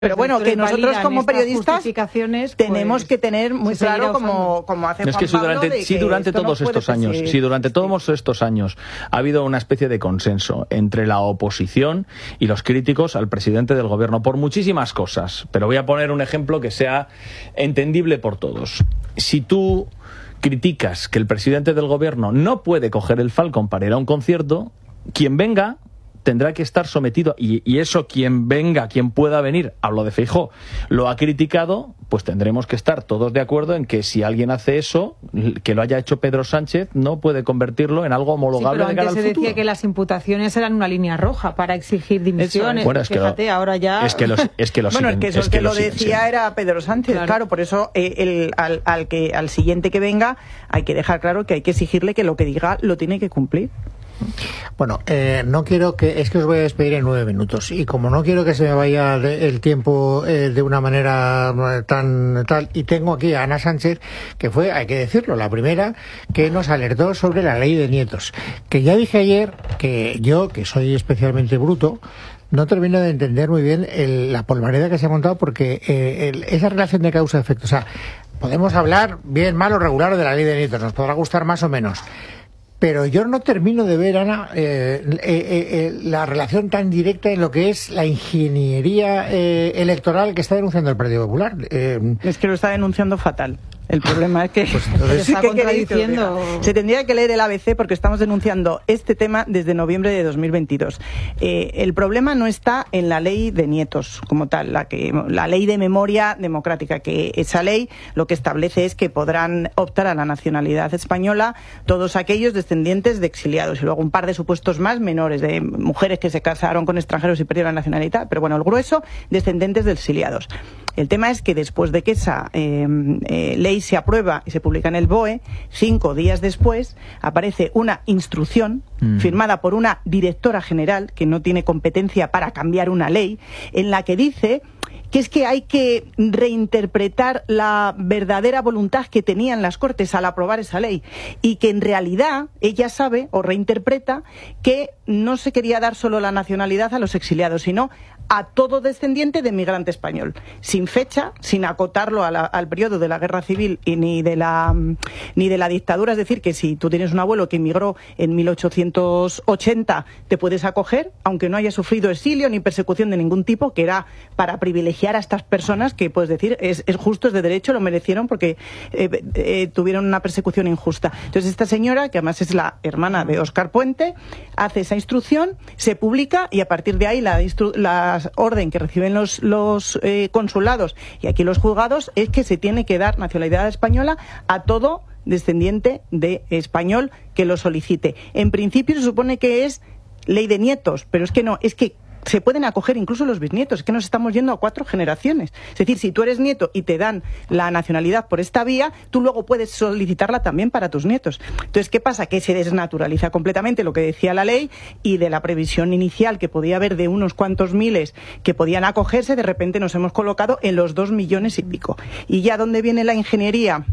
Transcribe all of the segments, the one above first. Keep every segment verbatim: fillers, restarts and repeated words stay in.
Pero bueno, que nosotros como periodistas tenemos pues, que tener muy claro como, como hace es Juan que Pablo durante, de sí, que durante esto todos no estos años, ser... sí, durante todos sí. estos años ha habido una especie de consenso entre la oposición y los críticos al presidente del gobierno por muchísimas cosas. Pero voy a poner un ejemplo que sea entendible por todos. Si tú criticas que el presidente del gobierno no puede coger el Falcon para ir a un concierto, quien venga tendrá que estar sometido, y, y eso quien venga, quien pueda venir, hablo de Feijóo, lo ha criticado, pues tendremos que estar todos de acuerdo en que si alguien hace eso, que lo haya hecho Pedro Sánchez, no puede convertirlo en algo homologable sí, de cara al futuro. Antes se decía futuro. que las imputaciones eran una línea roja para exigir dimisiones. Bueno, es Fíjate, que lo, ahora ya... Es que los, es que los bueno, siguen, es que eso es el que, que lo siguen, decía sí. era Pedro Sánchez, claro, claro por eso eh, el, al, al, que, al siguiente que venga hay que dejar claro que hay que exigirle que lo que diga lo tiene que cumplir. Bueno, eh, no quiero que... Es que os voy a despedir en nueve minutos. Y como no quiero que se me vaya de, el tiempo eh, de una manera tan tal... Y tengo aquí a Ana Sánchez, que fue, hay que decirlo, la primera que nos alertó sobre la ley de nietos. Que ya dije ayer que yo, que soy especialmente bruto, no termino de entender muy bien el, la polvareda que se ha montado, porque eh, el, esa relación de causa-efecto... O sea, podemos hablar bien, mal o regular de la ley de nietos. Nos podrá gustar más o menos. Pero yo no termino de ver, Ana, eh, eh, eh, la relación tan directa en lo que es la ingeniería eh, electoral que está denunciando el Partido Popular. Eh, es que lo está denunciando fatal. El problema es que pues entonces sí está que contradiciendo. Se tendría que leer el A B C porque estamos denunciando este tema desde noviembre de dos mil veintidós. Eh, el problema no está en la ley de nietos como tal, la que la ley de memoria democrática, que esa ley lo que establece es que podrán optar a la nacionalidad española todos aquellos descendientes de exiliados y luego un par de supuestos más menores de mujeres que se casaron con extranjeros y perdieron la nacionalidad, pero bueno, el grueso descendientes de exiliados. El tema es que después de que esa eh, eh, ley se aprueba y se publica en el B O E, cinco días después aparece una instrucción mm. firmada por una directora general que no tiene competencia para cambiar una ley, en la que dice que es que hay que reinterpretar la verdadera voluntad que tenían las Cortes al aprobar esa ley y que en realidad ella sabe o reinterpreta que no se quería dar solo la nacionalidad a los exiliados, sino a todo descendiente de migrante español, sin fecha, sin acotarlo a la, al periodo de la guerra civil y ni de la ni de la dictadura. Es decir, que si tú tienes un abuelo que emigró en mil ochocientos ochenta, te puedes acoger, aunque no haya sufrido exilio ni persecución de ningún tipo, que era para privilegiar a estas personas que, puedes decir, es, es justo, es de derecho, lo merecieron porque eh, eh, tuvieron una persecución injusta. Entonces esta señora, que además es la hermana de Óscar Puente, hace esa instrucción, se publica y a partir de ahí la, la orden que reciben los, los eh, consulados y aquí los juzgados es que se tiene que dar nacionalidad española a todo descendiente de español que lo solicite. En principio se supone que es ley de nietos, pero es que no, es que se pueden acoger incluso los bisnietos, es que nos estamos yendo a cuatro generaciones. Es decir, si tú eres nieto y te dan la nacionalidad por esta vía, tú luego puedes solicitarla también para tus nietos. Entonces, ¿qué pasa? Que se desnaturaliza completamente lo que decía la ley y de la previsión inicial que podía haber de unos cuantos miles que podían acogerse, de repente nos hemos colocado en los dos millones y pico. ¿Y ya dónde viene la ingeniería?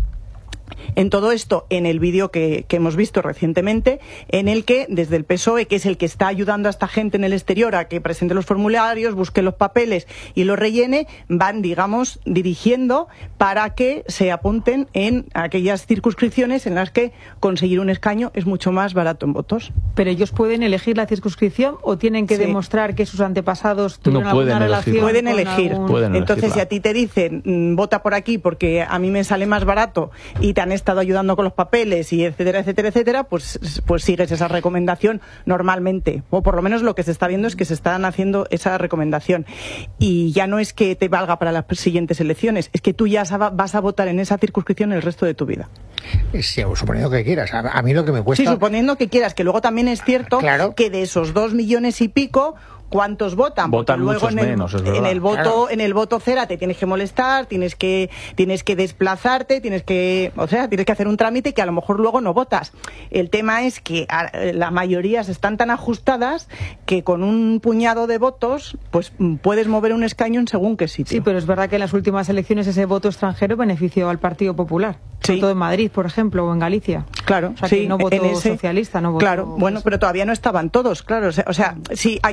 En todo esto, en el vídeo que, que hemos visto recientemente, en el que desde el P S O E, que es el que está ayudando a esta gente en el exterior a que presente los formularios, busque los papeles y los rellene, van, digamos, dirigiendo para que se apunten en aquellas circunscripciones en las que conseguir un escaño es mucho más barato en votos. ¿Pero ellos pueden elegir la circunscripción o tienen que sí. demostrar que sus antepasados tuvieron no alguna relación? Pueden elegir. Algún... Pueden Entonces, elegirla. si a ti te dicen, mmm, vota por aquí porque a mí me sale más barato y te han estado ayudando con los papeles y etcétera, etcétera, etcétera, pues, pues sigues esa recomendación normalmente. O por lo menos lo que se está viendo es que se están haciendo esa recomendación. Y ya no es que te valga para las siguientes elecciones, es que tú ya vas a votar en esa circunscripción el resto de tu vida. Sí, suponiendo que quieras. A, a mí lo que me cuesta... Sí, suponiendo que quieras, que luego también es cierto claro. que de esos dos millones y pico... ¿Cuántos votan? Votan Porque luego muchos en el, menos, es verdad. En el voto, claro. en el voto cera te tienes que molestar, tienes que, tienes que desplazarte, tienes que, o sea, tienes que hacer un trámite que a lo mejor luego no votas. El tema es que a, la mayorías están tan ajustadas que con un puñado de votos, pues puedes mover un escaño en según qué sitio. Sí, pero es verdad que en las últimas elecciones ese voto extranjero benefició al Partido Popular. Sí. Sobre todo en Madrid, por ejemplo, o en Galicia. Claro, o sea, sí, que no votó en ese, socialista, no votó... Claro, bueno, pero todavía no estaban todos, claro. O sea, o sea, sí, aquí lo que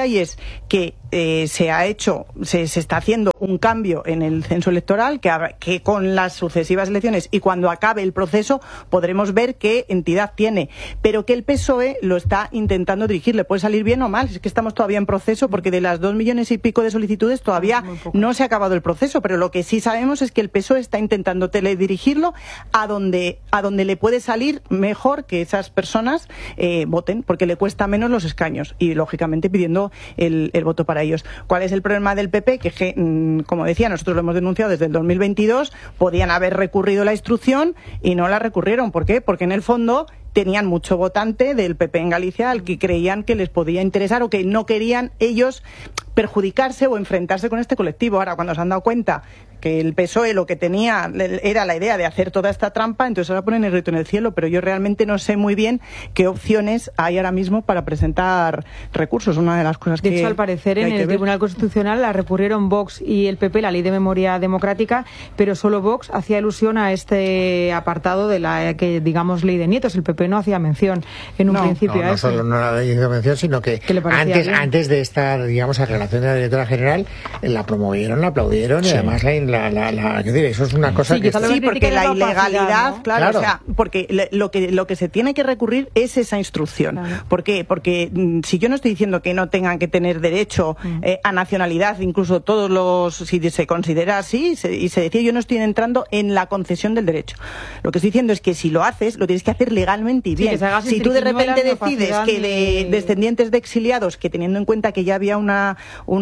hay es que eh, se ha hecho, se, se está haciendo un cambio en el censo electoral que, que con las sucesivas elecciones y cuando acabe el proceso podremos ver qué entidad tiene, pero que el P S O E lo está intentando dirigir. Le puede salir bien o mal, es que estamos todavía en proceso porque de las dos millones y pico de solicitudes todavía no se ha acabado el proceso, pero lo que sí sabemos es que el P S O E está intentando teledirigirlo a donde, a donde le puede salir mejor que esas personas eh, voten, porque le cuesta menos los escaños y lógicamente pidiendo el, el voto para ellos. ¿Cuál es el problema del P P? Que, como decía, nosotros lo hemos denunciado desde el dos mil veintidós, podían haber recurrido la instrucción y no la recurrieron. ¿Por qué? Porque en el fondo tenían mucho votante del P P en Galicia al que creían que les podía interesar o que no querían ellos perjudicarse o enfrentarse con este colectivo. Ahora, cuando se han dado cuenta que el P S O E lo que tenía era la idea de hacer toda esta trampa, entonces ahora ponen el grito en el cielo, pero yo realmente no sé muy bien qué opciones hay ahora mismo para presentar recursos. Una de las cosas que... De hecho, al parecer, en el Tribunal Constitucional la recurrieron Vox y el P P, la Ley de Memoria Democrática, pero solo Vox hacía alusión a este apartado de la que, digamos, Ley de Nietos. El P P no hacía mención en un no, principio no, a no eso. solo no la hizo mención, sino que antes, antes de esta, digamos, relación de la directora general, la promovieron, la aplaudieron, sí. Y además la La, la, la, yo diré, eso es una cosa sí, que... Sí, porque la ilegalidad, ¿no? claro, claro, o sea, porque le, lo que lo que se tiene que recurrir es esa instrucción. Claro. ¿Por qué? Porque mm, si yo no estoy diciendo que no tengan que tener derecho mm. eh, a nacionalidad, incluso todos los, si se considera así, se, y se decía, yo no estoy entrando en la concesión del derecho. Lo que estoy diciendo es que si lo haces, lo tienes que hacer legalmente y bien. Sí, si tú de repente decides que de descendientes de exiliados, que teniendo en cuenta que ya había una,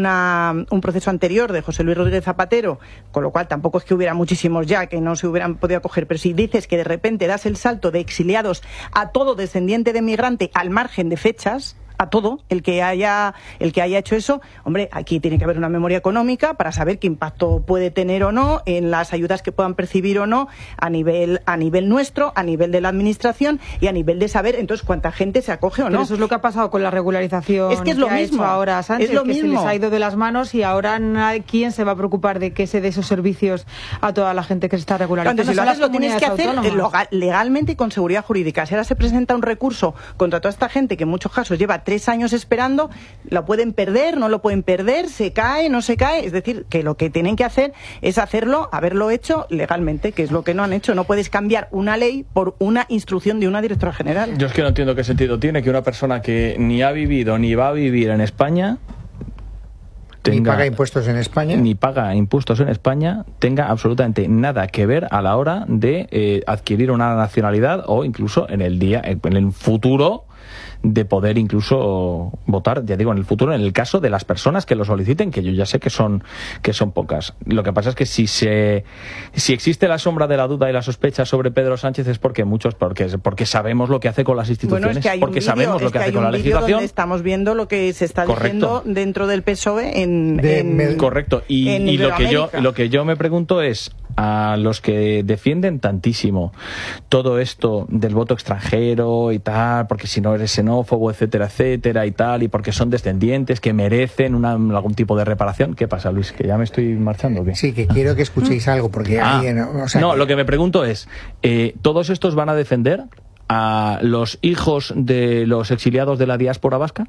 una un proceso anterior de José Luis Rodríguez Zapatero, con lo cual tampoco es que hubiera muchísimos ya que no se hubieran podido acoger, pero si dices que de repente das el salto de exiliados a todo descendiente de migrante al margen de fechas, a todo el que haya el que haya hecho eso, hombre, aquí tiene que haber una memoria económica para saber qué impacto puede tener o no en las ayudas que puedan percibir o no a nivel a nivel nuestro, a nivel de la administración y a nivel de saber entonces cuánta gente se acoge o no. Pero eso es lo que ha pasado con la regularización. Es que es lo que mismo. Ha hecho ahora Sánchez, es lo que mismo. se les ha ido de las manos y ahora ¿quién se va a preocupar de que se dé esos servicios a toda la gente que se está regularizando? Entonces, si lo haces, lo tienes que hacer legalmente y con seguridad jurídica. Si ahora se presenta un recurso contra toda esta gente que en muchos casos lleva tres años esperando, lo pueden perder, no lo pueden perder, se cae, no se cae, es decir, que lo que tienen que hacer es hacerlo, haberlo hecho legalmente, que es lo que no han hecho. No puedes cambiar una ley por una instrucción de una directora general. Yo es que no entiendo qué sentido tiene que una persona que ni ha vivido ni va a vivir en España tenga, ni paga impuestos en España ni paga impuestos en España tenga absolutamente nada que ver a la hora de eh, adquirir una nacionalidad o incluso en el día, en el futuro, de poder incluso votar, ya digo, en el futuro, en el caso de las personas que lo soliciten, que yo ya sé que son que son pocas. Lo que pasa es que si se si existe la sombra de la duda y la sospecha sobre Pedro Sánchez es porque muchos porque porque sabemos lo que hace con las instituciones, bueno, es que porque video, sabemos lo que, que hace con la legislación. Estamos viendo lo que se está Correcto. diciendo dentro del P S O E en, de, en Correcto. Y, en y lo que yo lo que yo me pregunto es a los que defienden tantísimo todo esto del voto extranjero y tal, porque si no eres xenófobo, etcétera, etcétera y tal, y porque son descendientes que merecen una, algún tipo de reparación. ¿Qué pasa, Luis? ¿Que ya me estoy marchando o qué? Sí, que quiero que escuchéis algo, porque ah, alguien, o sea, no, que... lo que me pregunto es, eh, ¿todos estos van a defender a los hijos de los exiliados de la diáspora vasca?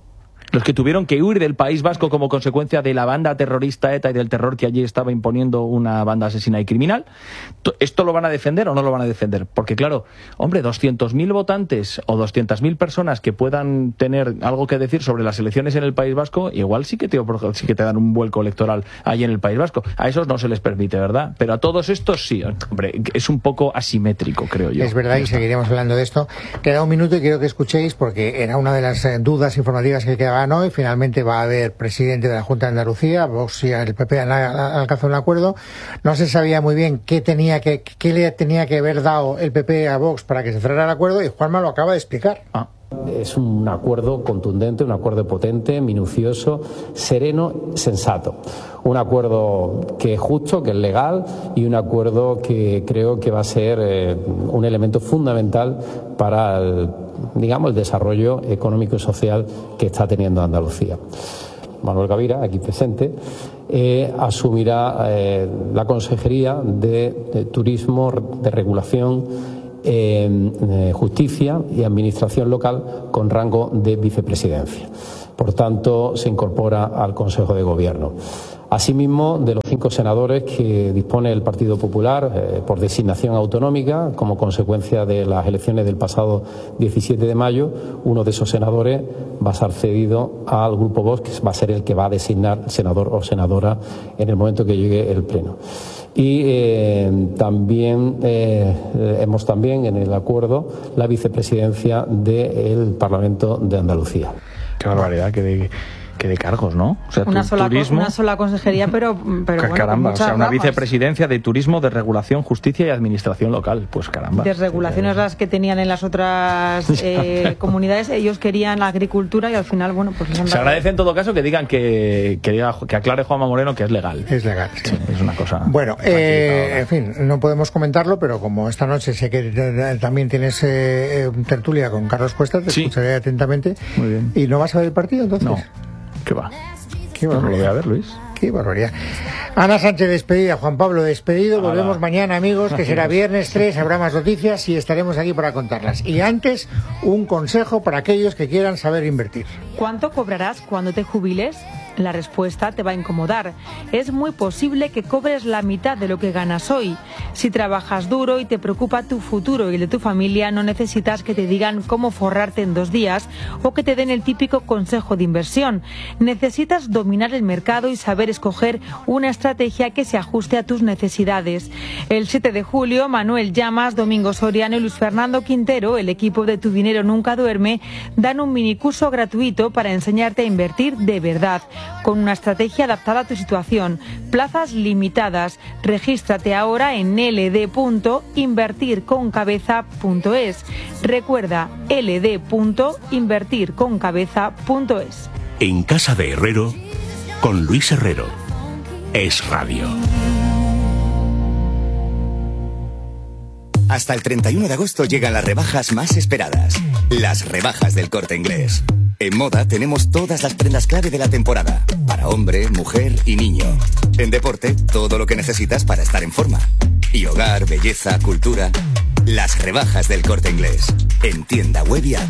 Los que tuvieron que huir del País Vasco como consecuencia de la banda terrorista ETA y del terror que allí estaba imponiendo una banda asesina y criminal. ¿Esto lo van a defender o no lo van a defender? Porque claro, hombre, doscientos mil votantes o doscientas mil personas que puedan tener algo que decir sobre las elecciones en el País Vasco, igual sí que te, sí que te dan un vuelco electoral allí en el País Vasco. A esos no se les permite, ¿verdad? Pero a todos estos sí. Hombre, es un poco asimétrico, creo yo. Es verdad, y seguiremos hablando de esto. Queda un minuto y quiero que escuchéis, porque era una de las eh, dudas informativas que quedaban hoy. Finalmente va a haber presidente de la Junta de Andalucía. Vox y el P P han alcanzado un acuerdo. No se sabía muy bien qué tenía que qué le tenía que haber dado el P P a Vox para que se cerrara el acuerdo, y Juanma lo acaba de explicar. Ah. Es un acuerdo contundente, un acuerdo potente, minucioso, sereno, sensato. Un acuerdo que es justo, que es legal, y un acuerdo que creo que va a ser eh, un elemento fundamental para el, digamos, el desarrollo económico y social que está teniendo Andalucía. Manuel Gavira, aquí presente, eh, asumirá eh, la Consejería de, de Turismo, de Regulación, Eh, eh, justicia y administración local con rango de vicepresidencia. Por tanto, se incorpora al Consejo de Gobierno. Asimismo, de los cinco senadores que dispone el Partido Popular eh, por designación autonómica, como consecuencia de las elecciones del pasado diecisiete de mayo, uno de esos senadores va a ser cedido al Grupo Vox, que va a ser el que va a designar senador o senadora en el momento que llegue el Pleno. Y eh, también eh, hemos también en el acuerdo la vicepresidencia del Parlamento de Andalucía. Qué barbaridad, que de, que de cargos, ¿no? O sea, una, tu, sola, turismo, una sola consejería, pero, pero bueno, caramba, o sea, una ramas. vicepresidencia de turismo, de regulación, justicia y administración local. Pues caramba. Desregulaciones las que tenían en las otras eh, comunidades, ellos querían la agricultura y al final, bueno, pues les han dado... Se agradece en todo caso que digan que, que, diga, que aclare Juanma Moreno que es legal. Es legal, sí. Sí, es una cosa... Bueno, eh, en fin, no podemos comentarlo, pero como esta noche sé que también tienes eh, tertulia con Carlos Cuesta, te sí. escucharé atentamente. Muy bien. ¿Y no vas a ver el partido entonces? No, ¿qué va? Qué No lo voy a ver, Luis. Qué barbaridad. Ana Sánchez despedida, Juan Pablo despedido. Hola. Volvemos mañana, amigos, que será viernes tres, habrá más noticias y estaremos aquí para contarlas. Y antes, un consejo para aquellos que quieran saber invertir. ¿Cuánto cobrarás cuando te jubiles? La respuesta te va a incomodar. Es muy posible que cobres la mitad de lo que ganas hoy. Si trabajas duro y te preocupa tu futuro y el de tu familia, no necesitas que te digan cómo forrarte en dos días o que te den el típico consejo de inversión. Necesitas dominar el mercado y saber escoger una estrategia que se ajuste a tus necesidades. El siete de julio, Manuel Llamas, Domingo Soriano y Luis Fernando Quintero, el equipo de Tu Dinero Nunca Duerme, dan un minicurso gratuito para enseñarte a invertir de verdad, con una estrategia adaptada a tu situación. Plazas limitadas. Regístrate ahora en l d punto invertir con cabeza punto es. Recuerda, l d punto invertir con cabeza punto es. En Casa de Herrero, con Luis Herrero. Es Radio. Hasta el treinta y uno de agosto llegan las rebajas más esperadas. Las rebajas del Corte Inglés. En moda tenemos todas las prendas clave de la temporada. Para hombre, mujer y niño. En deporte, todo lo que necesitas para estar en forma. Y hogar, belleza, cultura. Las rebajas del Corte Inglés. En tienda web y app.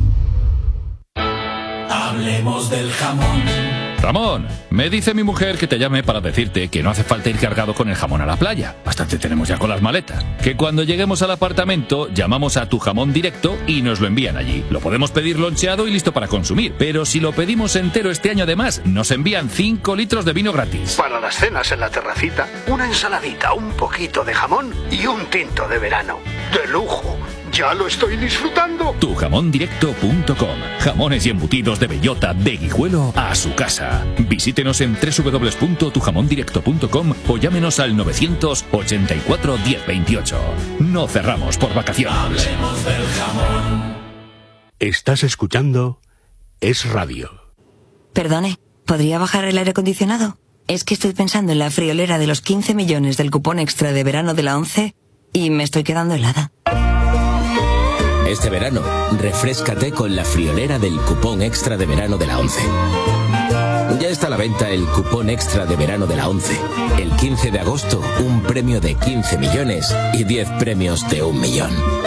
Hablemos del jamón. Ramón, me dice mi mujer que te llame para decirte que no hace falta ir cargado con el jamón a la playa. Bastante tenemos ya con las maletas. Que cuando lleguemos al apartamento, llamamos a Tu Jamón Directo y nos lo envían allí. Lo podemos pedir loncheado y listo para consumir. Pero si lo pedimos entero este año además, nos envían cinco litros de vino gratis. Para las cenas en la terracita, una ensaladita, un poquito de jamón y un tinto de verano. ¡De lujo! ¡Ya lo estoy disfrutando! tu jamón directo punto com. Jamones y embutidos de bellota, de Guijuelo a su casa. Visítenos en doble u doble u doble u punto tu jamón directo punto com o llámenos al novecientos ochenta y cuatro diez veintiocho. No cerramos por vacaciones. Hablemos del jamón. Estás escuchando Es Radio. Perdone, ¿podría bajar el aire acondicionado? Es que estoy pensando en la friolera de los quince millones del cupón extra de verano de la ONCE y me estoy quedando helada. Este verano, refréscate con la friolera del cupón extra de verano de la ONCE. Ya está a la venta el cupón extra de verano de la ONCE. El quince de agosto, un premio de quince millones y diez premios de un millón.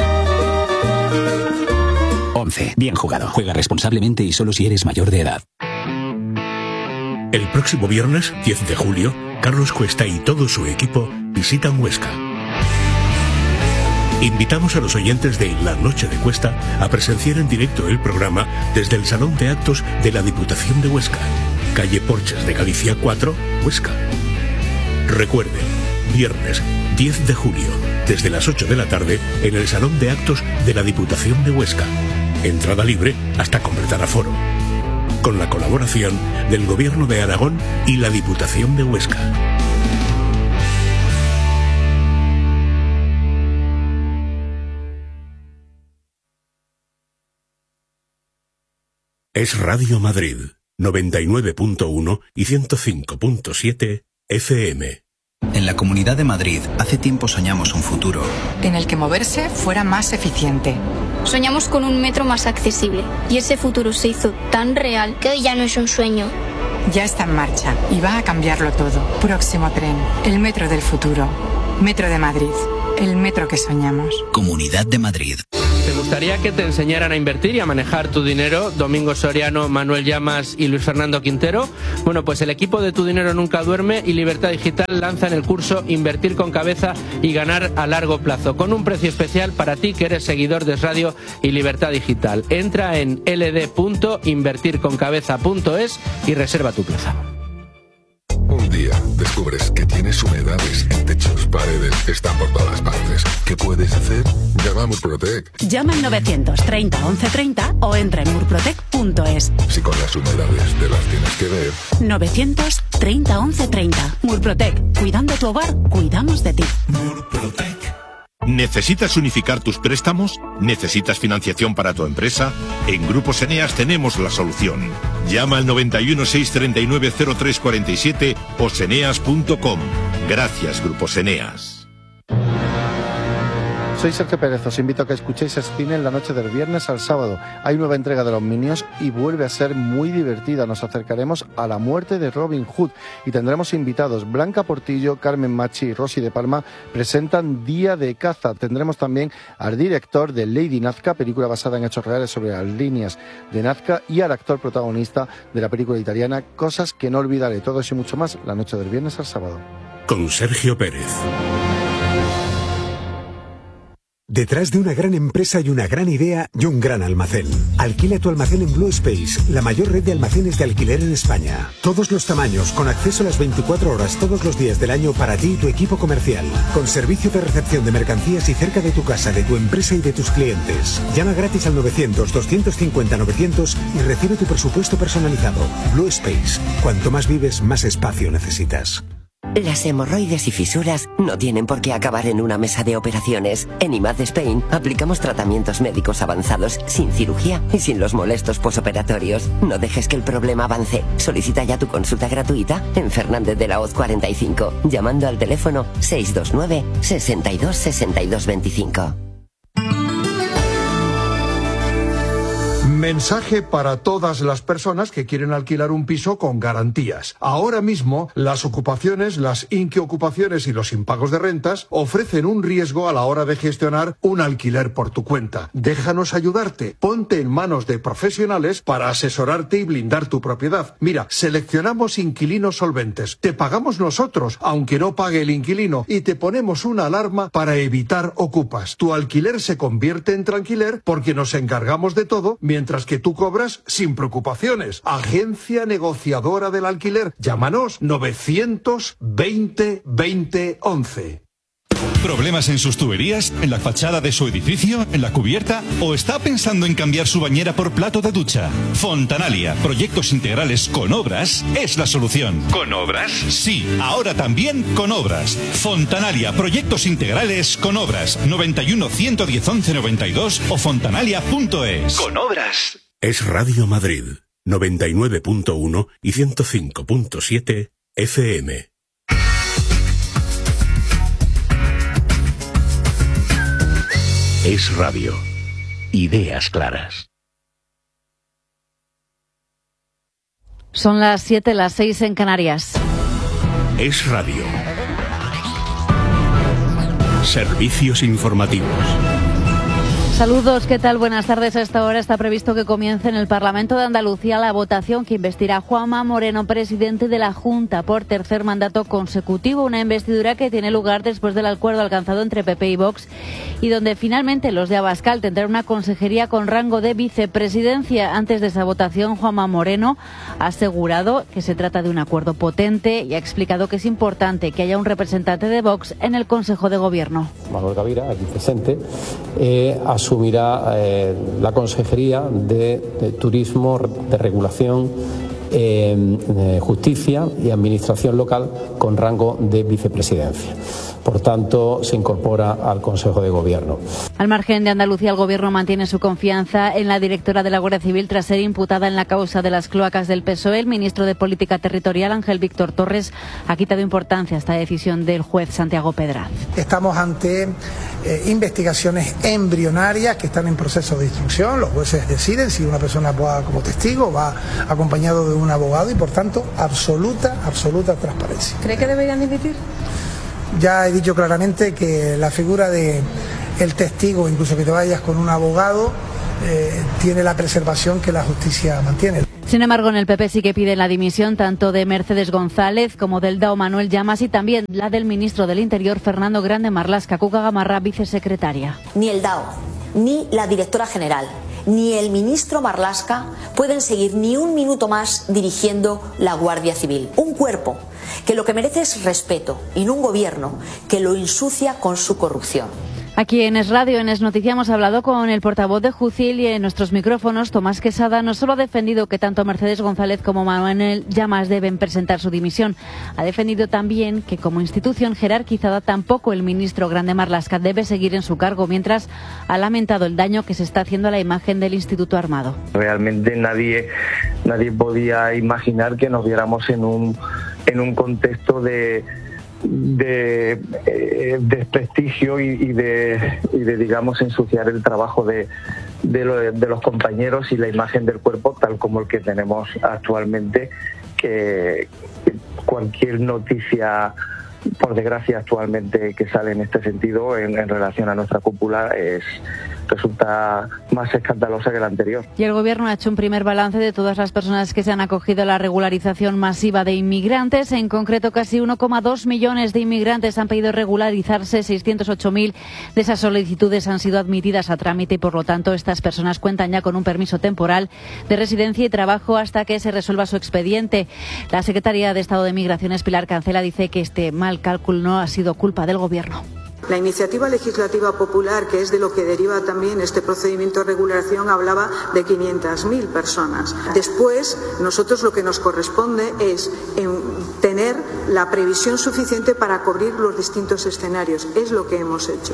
ONCE. Bien jugado. Juega responsablemente y solo si eres mayor de edad. El próximo viernes, diez de julio, Carlos Cuesta y todo su equipo visitan Huesca. Invitamos a los oyentes de La Noche de Cuesta a presenciar en directo el programa desde el Salón de Actos de la Diputación de Huesca, calle Porches de Galicia cuatro, Huesca. Recuerde, viernes diez de julio, desde las ocho de la tarde, en el Salón de Actos de la Diputación de Huesca. Entrada libre hasta completar aforo. Con la colaboración del Gobierno de Aragón y la Diputación de Huesca. Es Radio Madrid, noventa y nueve punto uno y ciento cinco punto siete F M. En la Comunidad de Madrid, hace tiempo soñamos un futuro en el que moverse fuera más eficiente. Soñamos con un metro más accesible y ese futuro se hizo tan real que hoy ya no es un sueño. Ya está en marcha y va a cambiarlo todo. Próximo tren, el metro del futuro. Metro de Madrid, el metro que soñamos. Comunidad de Madrid. ¿Te gustaría que te enseñaran a invertir y a manejar tu dinero? Domingo Soriano, Manuel Llamas y Luis Fernando Quintero. Bueno, pues el equipo de Tu Dinero Nunca Duerme y Libertad Digital lanzan el curso Invertir con Cabeza y Ganar a Largo Plazo, con un precio especial para ti que eres seguidor de Radio y Libertad Digital. Entra en l d punto invertir con cabeza punto es y reserva tu plaza. Un día descubres que tienes humedades en techos, paredes, están por todas partes. ¿Qué puedes hacer? Llama a Murprotec. Llama al novecientos treinta once treinta o entra en murprotec punto es. Si con las humedades te las tienes que ver. novecientos treinta once treinta. Murprotec. Cuidando tu hogar, cuidamos de ti. Murprotec. ¿Necesitas unificar tus préstamos? ¿Necesitas financiación para tu empresa? En Grupos Eneas tenemos la solución. Llama al noventa y uno, seiscientos treinta y nueve, cero tres cuarenta y siete o seneas punto com. Gracias, Grupos Eneas. Soy Sergio Pérez, os invito a que escuchéis Cine en la noche del viernes al sábado. Hay nueva entrega de Los Minions y vuelve a ser muy divertida. Nos acercaremos a la muerte de Robin Hood y tendremos invitados. Blanca Portillo, Carmen Machi y Rosy de Palma presentan Día de Caza. Tendremos también al director de Lady Nazca, película basada en hechos reales sobre las líneas de Nazca, y al actor protagonista de la película italiana Cosas que no olvidaré. Todo eso y mucho más la noche del viernes al sábado. Con Sergio Pérez. Detrás de una gran empresa y una gran idea y un gran almacén. Alquila tu almacén en Blue Space, la mayor red de almacenes de alquiler en España. Todos los tamaños, con acceso a las veinticuatro horas todos los días del año para ti y tu equipo comercial. Con servicio de recepción de mercancías y cerca de tu casa, de tu empresa y de tus clientes. Llama gratis al novecientos, doscientos cincuenta, novecientos y recibe tu presupuesto personalizado. Blue Space. Cuanto más vives, más espacio necesitas. Las hemorroides y fisuras no tienen por qué acabar en una mesa de operaciones. En I M A D Spain aplicamos tratamientos médicos avanzados sin cirugía y sin los molestos posoperatorios. No dejes que el problema avance. Solicita ya tu consulta gratuita en Fernández de la Hoz cuarenta y cinco, llamando al teléfono seis dos nueve, sesenta y dos, sesenta y dos veinticinco. Mensaje para todas las personas que quieren alquilar un piso con garantías. Ahora mismo, las ocupaciones, las inquiocupaciones y los impagos de rentas ofrecen un riesgo a la hora de gestionar un alquiler por tu cuenta. Déjanos ayudarte. Ponte en manos de profesionales para asesorarte y blindar tu propiedad. Mira, seleccionamos inquilinos solventes. Te pagamos nosotros, aunque no pague el inquilino, y te ponemos una alarma para evitar ocupas. Tu alquiler se convierte en tranquiler porque nos encargamos de todo, mientras que tú cobras sin preocupaciones. Agencia negociadora del alquiler. Llámanos novecientos veinte veinte once. ¿Problemas en sus tuberías? ¿En la fachada de su edificio? ¿En la cubierta? ¿O está pensando en cambiar su bañera por plato de ducha? Fontanalia, proyectos integrales con obras, es la solución. ¿Con obras? Sí, ahora también con obras. Fontanalia, proyectos integrales con obras. noventa y uno, ciento diez, once noventa y dos o fontanalia punto es. Con obras. Es Radio Madrid, noventa y nueve punto uno y ciento cinco punto siete F M. Es radio. Ideas claras. Son las siete, las seis en Canarias. Es radio. Servicios informativos. Saludos, ¿qué tal? Buenas tardes. A esta hora está previsto que comience en el Parlamento de Andalucía la votación que investirá a Juanma Moreno, presidente de la Junta, por tercer mandato consecutivo. Una investidura que tiene lugar después del acuerdo alcanzado entre P P y Vox y donde finalmente los de Abascal tendrán una consejería con rango de vicepresidencia. Antes de esa votación, Juanma Moreno ha asegurado que se trata de un acuerdo potente y ha explicado que es importante que haya un representante de Vox en el Consejo de Gobierno. Manuel Gavira, aquí presente, eh, asumirá eh, la Consejería de, de Turismo, de Regulación, eh, de Justicia y Administración Local con rango de vicepresidencia. Por tanto, se incorpora al Consejo de Gobierno. Al margen de Andalucía, el Gobierno mantiene su confianza en la directora de la Guardia Civil tras ser imputada en la causa de las cloacas del P S O E. El ministro de Política Territorial, Ángel Víctor Torres, ha quitado importancia a esta decisión del juez Santiago Pedraz. Estamos ante eh, investigaciones embrionarias que están en proceso de instrucción. Los jueces deciden si una persona va como testigo, va acompañado de un abogado y, por tanto, absoluta, absoluta transparencia. ¿Cree que deberían dimitir? Ya he dicho claramente que la figura de el testigo, incluso que te vayas con un abogado, eh, tiene la preservación que la justicia mantiene. Sin embargo, en el P P sí que piden la dimisión tanto de Mercedes González como del D A O Manuel Llamas y también la del ministro del Interior Fernando Grande Marlaska. Cuca Gamarra, vicesecretaria. Ni el D A O, ni la directora general, ni el ministro Marlaska pueden seguir ni un minuto más dirigiendo la Guardia Civil. Un cuerpo que lo que merece es respeto y no un gobierno que lo ensucia con su corrupción. Aquí en Es Radio, en Es Noticia, hemos hablado con el portavoz de Jucil y en nuestros micrófonos, Tomás Quesada, no solo ha defendido que tanto Mercedes González como Manuel Llamas deben presentar su dimisión, ha defendido también que como institución jerarquizada tampoco el ministro Grande Marlaska debe seguir en su cargo, mientras ha lamentado el daño que se está haciendo a la imagen del Instituto Armado. Realmente nadie, nadie podía imaginar que nos viéramos en un, en un contexto de... de eh, desprestigio y, y de y de digamos ensuciar el trabajo de de, lo, de los compañeros y la imagen del cuerpo tal como el que tenemos actualmente, que, que cualquier noticia, por desgracia actualmente, que sale en este sentido en, en relación a nuestra cúpula es resulta más escandalosa que la anterior. Y el Gobierno ha hecho un primer balance de todas las personas que se han acogido a la regularización masiva de inmigrantes. En concreto, casi uno coma dos millones de inmigrantes han pedido regularizarse. seiscientos ocho mil de esas solicitudes han sido admitidas a trámite y, por lo tanto, estas personas cuentan ya con un permiso temporal de residencia y trabajo hasta que se resuelva su expediente. La secretaria de Estado de Migraciones, Pilar Cancela, dice que este mal cálculo no ha sido culpa del Gobierno. La iniciativa legislativa popular, que es de lo que deriva también este procedimiento de regulación, hablaba de quinientas mil personas. Después, nosotros lo que nos corresponde es tener la previsión suficiente para cubrir los distintos escenarios. Es lo que hemos hecho.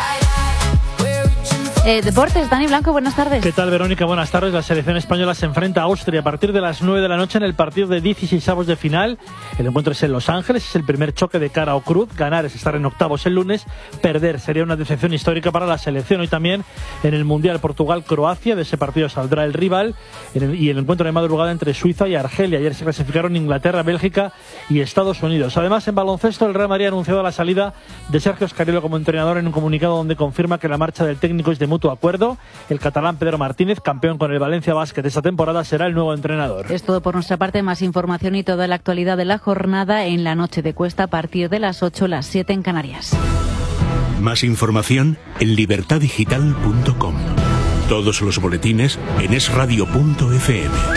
Eh, Deportes, Dani Blanco, buenas tardes. ¿Qué tal, Verónica? Buenas tardes. La selección española se enfrenta a Austria a partir de las nueve de la noche en el partido de dieciseisavos de final. El encuentro es en Los Ángeles, es el primer choque de cara o cruz. Ganar es estar en octavos el lunes, perder sería una decepción histórica para la selección. Hoy también en el Mundial Portugal-Croacia, de ese partido saldrá el rival, en el, y el encuentro de madrugada entre Suiza y Argelia. Ayer se clasificaron Inglaterra, Bélgica y Estados Unidos. Además, en baloncesto, el Real Madrid ha anunciado la salida de Sergio Escariolo como entrenador en un comunicado donde confirma que la marcha del técnico es de mutuo acuerdo. El catalán Pedro Martínez, campeón con el Valencia Basket esta temporada, será el nuevo entrenador. Es todo por nuestra parte. Más información y toda la actualidad de la jornada en la noche de Cuesta a partir de las ocho, las siete en Canarias. Más información en libertad digital punto com. Todos los boletines en es radio punto efe eme.